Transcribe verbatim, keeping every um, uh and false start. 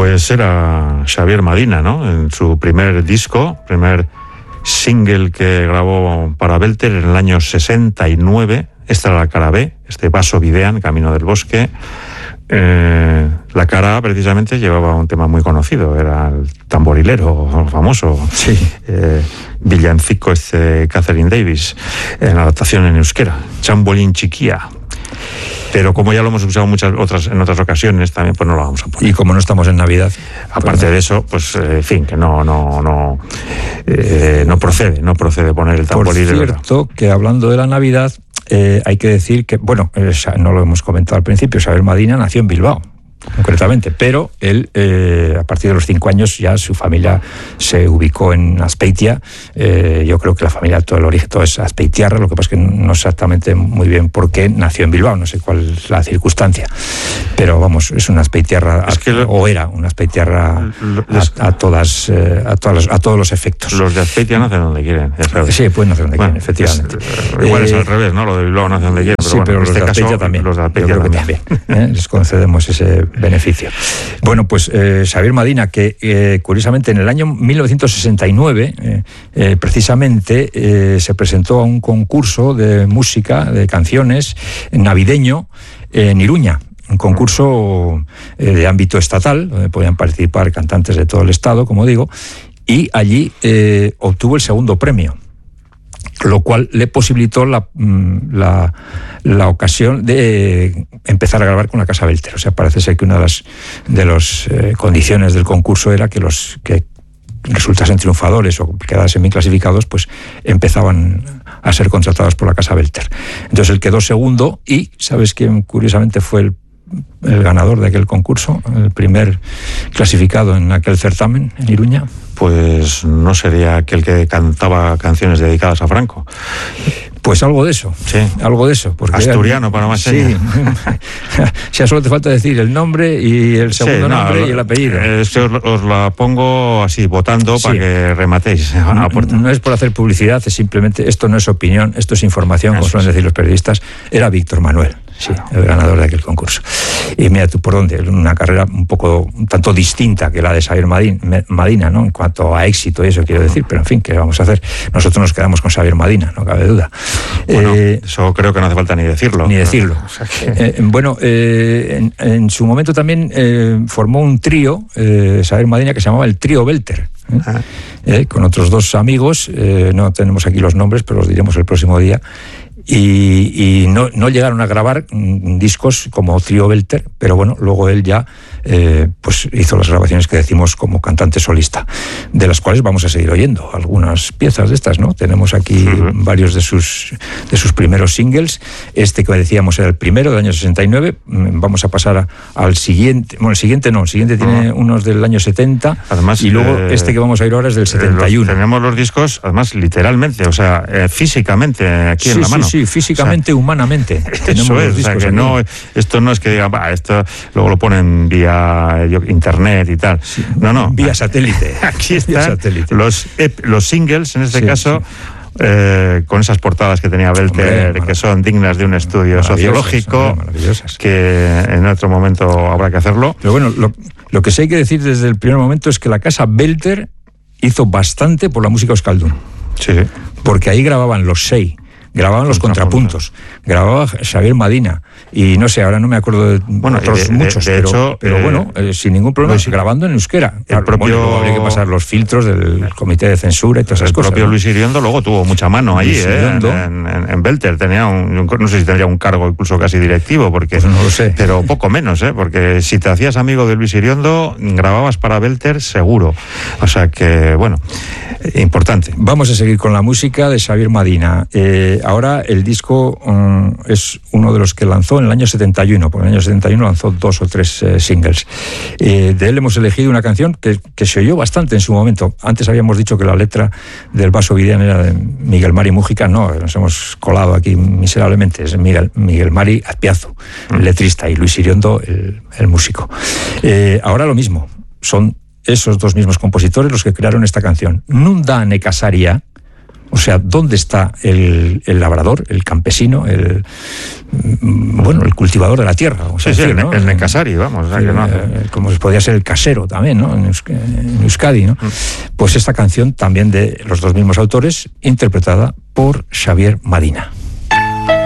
Pues era Xavier Madina, ¿no? En su primer disco, primer single que grabó para Belter en el año sesenta y nueve. Esta era la cara B, este Vaso Videan, Camino del Bosque. Eh, la cara A precisamente llevaba un tema muy conocido, era el tamborilero famoso, sí. eh, villancico este Catherine Davis, en adaptación en euskera, Chambolín Chiquía. Pero como ya lo hemos escuchado muchas otras en otras ocasiones, también pues no lo vamos a poner. Y como no estamos en Navidad. Aparte pues, de eso, pues eh, en fin, que no no no eh, no procede, no procede poner el tamborilero. Por cierto, que hablando de la Navidad, eh, hay que decir que, bueno, eh, no lo hemos comentado al principio, Xavier Madina nació en Bilbao, concretamente, pero él, eh, a partir de los cinco años, ya su familia se ubicó en Azpeitia. Eh, yo creo que la familia, todo el origen, todo es azpeitiarra, lo que pasa es que no exactamente muy bien por qué nació en Bilbao, no sé cuál es la circunstancia, pero vamos, es una azpeitiarra, es que lo, o era una azpeitiarra a, a todas, eh, a todas, a todos los efectos. Los de Azpeitia nacen donde quieren, ya sabes. Sí, pueden nacer donde bueno, quieren, efectivamente. Es, igual eh, es al revés, ¿no? Lo de Bilbao nace donde quieren, pero sí, bueno, pero en los este de Azpeitia caso, también. Los de Azpeitia también. también. ¿Eh? Les concedemos ese beneficio. Bueno, pues eh, Xavier Madina, que eh, curiosamente en el año mil novecientos sesenta y nueve, eh, eh, precisamente, eh, se presentó a un concurso de música, de canciones, navideño, en Iruña. Un concurso eh, de ámbito estatal, donde podían participar cantantes de todo el estado, como digo, y allí eh, obtuvo el segundo premio, lo cual le posibilitó la, la, la ocasión de empezar a grabar con la Casa Belter. O sea, parece ser que una de las de las eh, condiciones del concurso era que los que resultasen triunfadores o quedasen bien clasificados, pues empezaban a ser contratados por la Casa Belter. Entonces él quedó segundo y, ¿sabes quién curiosamente fue el, el ganador de aquel concurso? El primer clasificado en aquel certamen en Iruña. Pues no sería aquel que cantaba canciones dedicadas a Franco. Pues algo de eso, sí. algo de eso. Porque asturiano, para más sí. Ya solo te falta decir el nombre y el segundo sí, no, nombre lo, y el apellido. Es que os, os la pongo así, votando, sí. para que rematéis a la puerta. No es por hacer publicidad, es simplemente, esto no es opinión, esto es información, eso como suelen decir los periodistas. Era Víctor Manuel, sí, el ganador de aquel concurso. Y mira tú por dónde, una carrera un poco, un tanto distinta que la de Xavier Madina, ¿no? En cuanto a éxito y eso quiero decir, pero en fin, ¿qué vamos a hacer? Nosotros nos quedamos con Xavier Madina, no cabe duda. Bueno, eh, eso creo que no hace falta ni decirlo. Ni decirlo. O sea que... eh, bueno, eh, en, en su momento también eh, formó un trío, eh, Xavier Madina, que se llamaba el Trío Belter, ¿eh? Ah. Eh, con otros dos amigos, eh, no tenemos aquí los nombres, pero los diremos el próximo día. Y, y no, no llegaron a grabar mm, discos como Trío Belter, pero bueno, luego él ya eh, pues hizo las grabaciones que decimos como cantante solista, de las cuales vamos a seguir oyendo algunas piezas de estas, ¿no? Tenemos aquí uh-huh. varios de sus de sus primeros singles. Este que decíamos era el primero del año sesenta y nueve. Vamos a pasar a, al siguiente. Bueno, el siguiente no, el siguiente tiene uh-huh. unos del año setenta. Además, y luego eh, este que vamos a oír ahora es del setenta y uno. Los, tenemos los discos, además, literalmente, o sea, eh, físicamente aquí sí, en la mano. Sí, sí, físicamente, o sea, humanamente. Tenemos eso es, o sea, que no, esto no es que digan, bah, esto luego lo ponen vía yo, internet y tal. Sí, no, no. Vía satélite. Aquí están los, los singles, en este sí, caso, sí. Eh, con esas portadas que tenía Belter, Hombre, que son dignas de un estudio sociológico, que en otro momento habrá que hacerlo. Pero bueno, lo, lo que sí hay que decir desde el primer momento es que la Casa Belter hizo bastante por la música euskaldun. Sí. Porque ahí grababan los seis. Grababan los contrapuntos, grababa Xavier Madina, y no sé, ahora no me acuerdo de bueno, otros de, muchos, de, de pero, hecho, pero eh, bueno, eh, sin ningún problema, Luis, grabando en euskera. El propio, bueno, luego habría que pasar los filtros del comité de censura y todas esas el cosas. El propio ¿no? Luis Iriondo luego tuvo mucha mano allí, eh, en, en, en Belter, tenía un, no sé si tendría un cargo incluso casi directivo, porque pues no lo sé. Pero poco menos, eh, porque si te hacías amigo de Luis Iriondo, grababas para Belter seguro. O sea que, bueno, importante. Vamos a seguir con la música de Xavier Madina. Eh, ahora el disco um, es uno de los que lanzó en el año setenta y uno, porque en el año setenta y uno lanzó dos o tres eh, singles. Eh, de él hemos elegido una canción que, que se oyó bastante en su momento. Antes habíamos dicho que la letra del Vaso Videan era de Miguel Mari Mújica. No, nos hemos colado aquí miserablemente. Es Miguel, Miguel Mari Azpiazu, el letrista, y Luis Iriondo, el, el músico. Eh, ahora lo mismo. Son esos dos mismos compositores los que crearon esta canción. Nunda Nekasaria, O sea, ¿dónde está el, el labrador, el campesino, el bueno, el cultivador de la tierra? O sea, sí, decir, sí, ¿no? El necasari, vamos. O sea, sí, que no. Como podría ser el casero también, ¿no? En Euskadi, ¿no? Mm. Pues esta canción también de los dos mismos autores, interpretada por Xavier Madina.